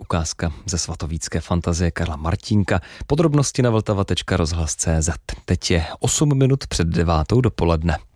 ukázka ze svatovícké fantazie Karla Martínka. Podrobnosti na vltava.rozhlas.cz. Teď je 8 minut před 9 dopoledne.